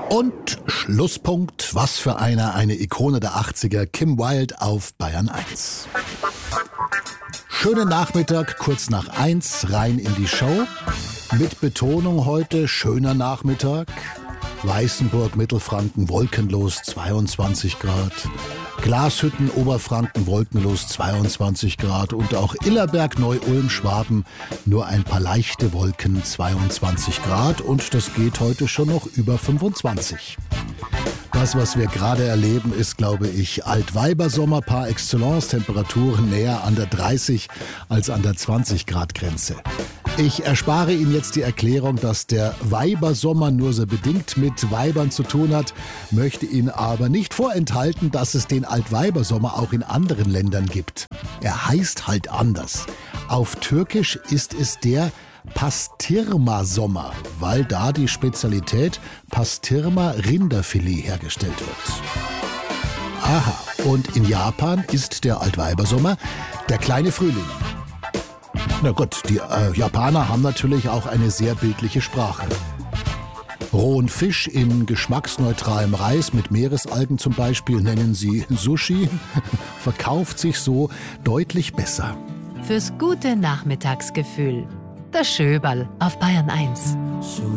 Und Schlusspunkt, was für eine Ikone der 80er, Kim Wilde auf Bayern 1. Schönen Nachmittag, kurz nach 1, rein in die Show. Mit Betonung heute, schöner Nachmittag. Weißenburg, Mittelfranken, wolkenlos, 22 Grad. Glashütten, Oberfranken, wolkenlos, 22 Grad. Und auch Illerberg, Neu-Ulm, Schwaben, nur ein paar leichte Wolken, 22 Grad. Und das geht heute schon noch über 25. Das, was wir gerade erleben, ist, glaube ich, Altweibersommer par excellence. Temperaturen näher an der 30 als an der 20-Grad-Grenze. Ich erspare Ihnen jetzt die Erklärung, dass der Weibersommer nur so bedingt mit Weibern zu tun hat, möchte Ihnen aber nicht vorenthalten, dass es den Altweibersommer auch in anderen Ländern gibt. Er heißt halt anders. Auf Türkisch ist es der Pastirma-Sommer, weil da die Spezialität Pastirma Rinderfilet hergestellt wird. Aha, und in Japan ist der Altweibersommer der kleine Frühling. Na gut, die Japaner haben natürlich auch eine sehr bildliche Sprache. Rohen Fisch in geschmacksneutralem Reis mit Meeresalgen zum Beispiel nennen sie Sushi, verkauft sich so deutlich besser. Fürs gute Nachmittagsgefühl. Das Schöberl auf Bayern 1.